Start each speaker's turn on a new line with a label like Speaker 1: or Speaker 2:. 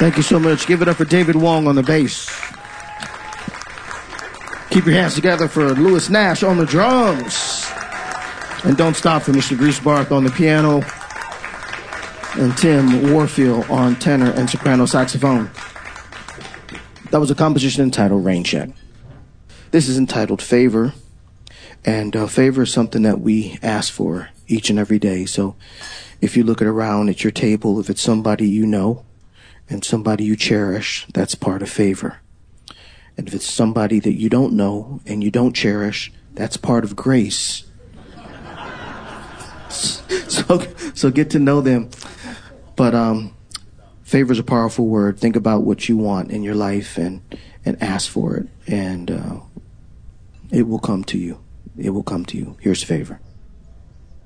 Speaker 1: Thank you so much. Give it up for David Wong on the bass. Keep your hands together for Lewis Nash on the drums. And don't stop for Mr. Griesbarth on the piano. And Tim Warfield on tenor and soprano saxophone. That was a composition entitled Rain Check. This is entitled Favor. And favor is something that we ask for each and every day. So if you look around at your table, if it's somebody you know and somebody you cherish, that's part of favor. And if it's somebody that you don't know and you don't cherish, that's part of grace. So get to know them. But favor is a powerful word. Think about what you want in your life and ask for it. And it will come to you. It will come to you. Here's favor.